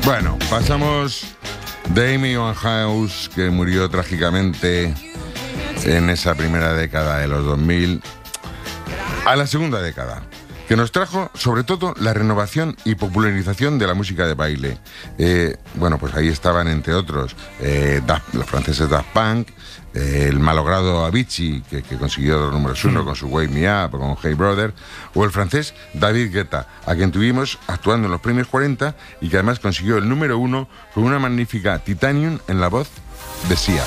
Bueno, pasamos de Amy Winehouse, que murió trágicamente en esa primera década de los 2000, a la segunda década, que nos trajo sobre todo la renovación y popularización de la música de baile. Bueno, pues ahí estaban, entre otros, los franceses Daft Punk, el malogrado Avicii, que consiguió los números 1 con su Wake Me Up, o con Hey Brother, o el francés David Guetta, a quien tuvimos actuando en los premios 40 y que además consiguió el número 1 con una magnífica Titanium en la voz de Sia.